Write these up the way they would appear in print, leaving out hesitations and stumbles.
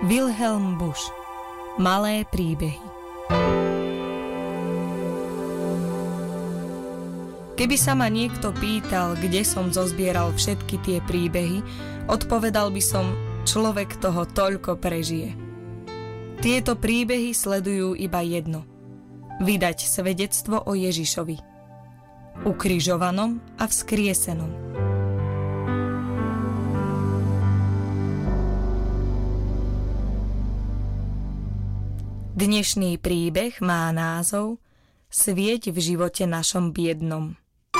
Wilhelm Busch. Malé príbehy. Keby sa ma niekto pýtal, kde som zozbieral všetky tie príbehy, odpovedal by som, človek toho toľko prežije. Tieto príbehy sledujú iba jedno. Vydať svedectvo o Ježišovi. Ukrižovanom a vzkriesenom. Dnešný príbeh má názov Svieť v živote našom biednom.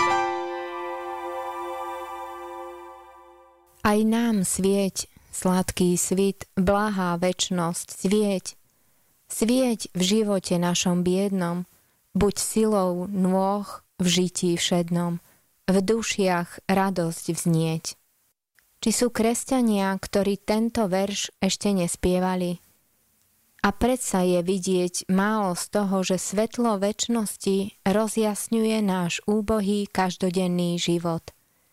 Aj nám svieť, sladký svit, blahá večnosť, svieť. Svieť v živote našom biednom, buď silou nôh v žití všednom, v dušiach radosť vznieť. Či sú kresťania, ktorí tento verš ešte nespievali? A predsa je vidieť málo z toho, že svetlo večnosti rozjasňuje náš úbohý každodenný život.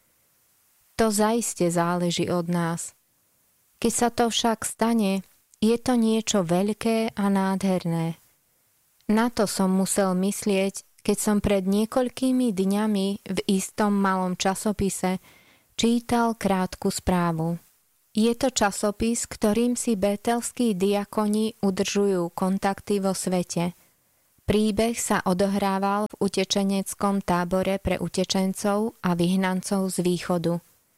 To zaiste záleží od nás. Keď sa to však stane, je to niečo veľké a nádherné. Na to som musel myslieť, keď som pred niekoľkými dňami v istom malom časopise čítal krátku správu. Je to časopis, ktorým si betelskí diakoni udržujú kontakty vo svete. Príbeh sa odohrával v utečeneckom tábore pre utečencov a vyhnancov z východu.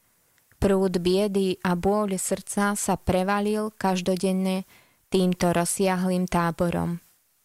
Prúd biedy a bôľ srdca sa prevalil každodenne týmto rozsiahlým táborom.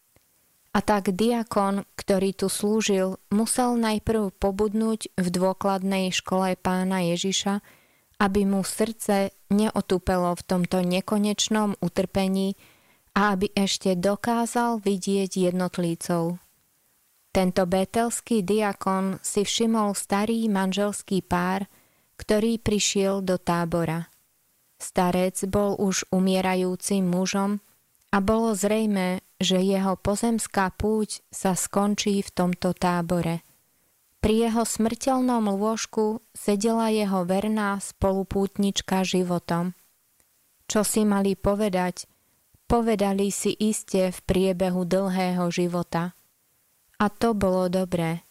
A tak diakon, ktorý tu slúžil, musel najprv pobudnúť v dôkladnej škole Pána Ježiša, aby mu srdce neotúpelo v tomto nekonečnom utrpení a aby ešte dokázal vidieť jednotlícov. Tento betelský diakon si všimol starý manželský pár, ktorý prišiel do tábora. Starec bol už umierajúcim mužom a bolo zrejmé, že jeho pozemská púť sa skončí v tomto tábore. Pri jeho smrteľnom lôžku sedela jeho verná spolupútnička životom. Čo si mali povedať, povedali si iste v priebehu dlhého života. A to bolo dobré.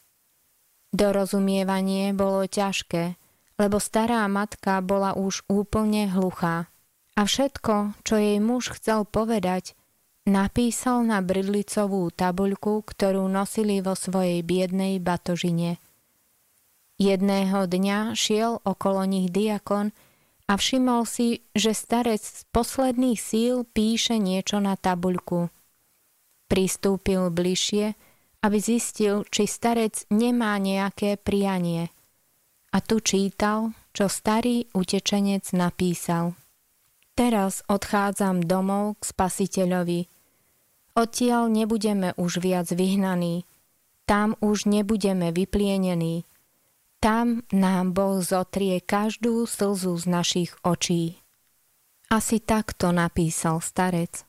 Dorozumievanie bolo ťažké, lebo stará matka bola už úplne hluchá. A všetko, čo jej muž chcel povedať, napísal na bridlicovú tabuľku, ktorú nosili vo svojej biednej batožine. Jedného dňa šiel okolo nich diakon a všimol si, že starec z posledných síl píše niečo na tabuľku. Pristúpil bližšie, aby zistil, či starec nemá nejaké prianie. A tu čítal, čo starý utečenec napísal. Teraz odchádzam domov k Spasiteľovi. Odtiaľ nebudeme už viac vyhnaní. Tam už nebudeme vyplienení. Tam nám Boh zotrie každú slzu z našich očí. Asi takto napísal starec.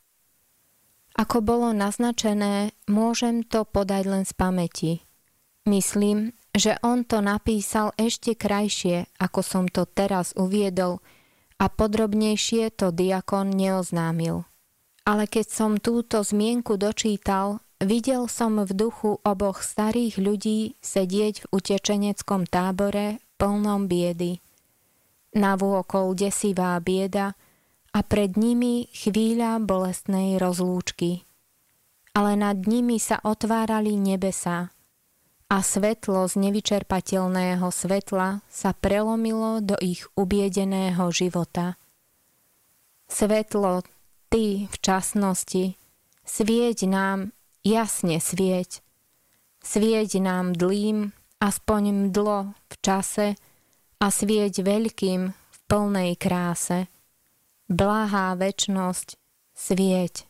Ako bolo naznačené, môžem to podať len z pamäti. Myslím, že on to napísal ešte krajšie, ako som to teraz uviedol, a podrobnejšie to diakon neoznámil. Ale keď som túto zmienku dočítal, videl som v duchu oboch starých ľudí sedieť v utečeneckom tábore plnom biedy. Navôkol desivá bieda a pred nimi chvíľa bolestnej rozlúčky. Ale nad nimi sa otvárali nebesá a svetlo z nevyčerpateľného svetla sa prelomilo do ich ubiedeného života. Svetlo, ty v časnosti, svieť nám, jasne svieť. Svieť nám dlým, aspoň mdlo v čase a svieť veľkým v plnej kráse. Blahá večnosť, svieť.